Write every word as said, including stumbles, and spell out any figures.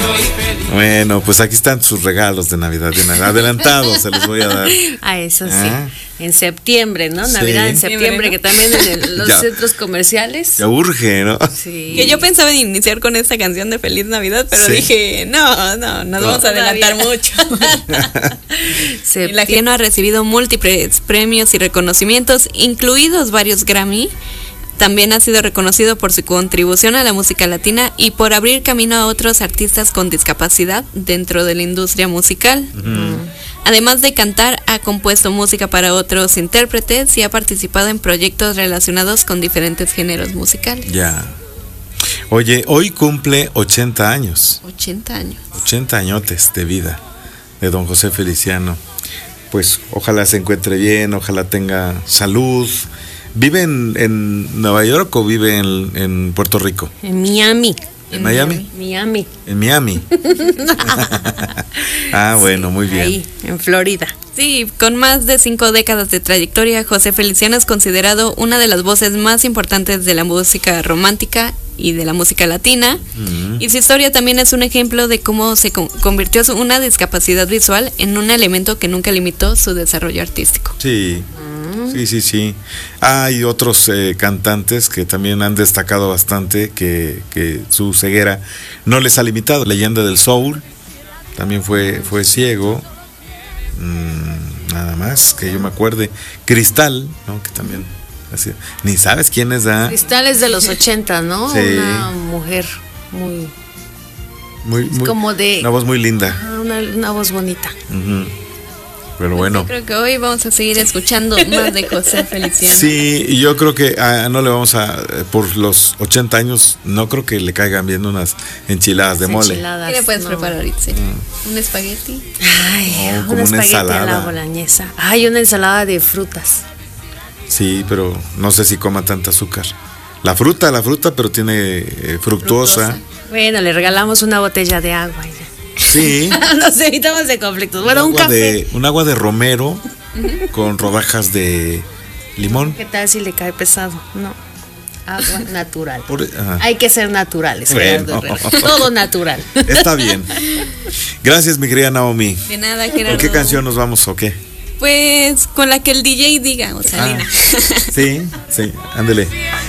Bueno, pues aquí están sus regalos de Navidad, de Navidad. Adelantados se los voy a dar. Ah, eso sí. Ah. En septiembre, ¿no? Sí. Navidad en septiembre, que también en el- los Ya. centros comerciales. Ya urge, ¿no? Sí. Que yo pensaba en iniciar con esta canción de Feliz Navidad, pero Sí. dije, no, no, nos No. vamos a adelantar Todavía. mucho. Se- Y la Geno ha recibido múltiples premios y reconocimientos, incluidos varios Grammy. También ha sido reconocido por su contribución a la música latina y por abrir camino a otros artistas con discapacidad dentro de la industria musical. Además de cantar, ha compuesto música para otros intérpretes y ha participado en proyectos relacionados con diferentes géneros musicales. Ya. Oye, hoy cumple ochenta años. ochenta años. ochenta añotes de vida de don José Feliciano. Pues ojalá se encuentre bien, ojalá tenga salud. ¿Vive en, en Nueva York o vive en, en Puerto Rico? En Miami. ¿En Miami? Miami. En Miami. Ah, bueno, muy bien. Ahí, en Florida. Sí, con más de cinco décadas de trayectoria, José Feliciano es considerado una de las voces más importantes de la música romántica y de la música latina. Ujú. Y su historia también es un ejemplo de cómo se con- convirtió su- una discapacidad visual en un elemento que nunca limitó su desarrollo artístico. Sí, sí, sí, sí. Hay otros eh, cantantes que también han destacado bastante que, que su ceguera no les ha limitado. Leyenda del Soul también fue, fue ciego. Mm, nada más que yo me acuerde. Cristal, ¿no? Que también así, ni sabes quién es, ¿ah? Cristales de los ochenta, ¿no? Sí. Una mujer muy... Muy, muy, como de- una voz muy linda. ah, Una, una voz bonita. Ujú. Pero bueno. Yo creo que hoy vamos a seguir escuchando más de José Feliciano. Sí, y yo creo que ah, no le vamos a, eh, por los ochenta años, no creo que le caigan bien unas enchiladas de mole. Enchiladas, ¿Qué le puedes no. preparar, Itzel? ¿Un espagueti? Ay, No, como una una espagueti a la ensalada. boloñesa. Ay, una ensalada de frutas. Sí, pero no sé si coma tanta azúcar. La fruta, la fruta, pero tiene eh, fructuosa. Bueno, le regalamos una botella de agua. y ya. Sí. Nos evitamos de conflictos. Bueno, un, un agua café. de, un agua de romero con rodajas de limón. ¿Qué tal si le cae pesado? No. Agua natural. Por- ajá. Hay que ser naturales. Bueno. Gerardo Herrera. Todo natural. Está bien. Gracias, mi querida Naomi. De nada, ¿Con Gerardo. qué canción nos vamos o qué? Pues con la que el D J diga, o sea, Ah, Lina. sí, sí, ándele.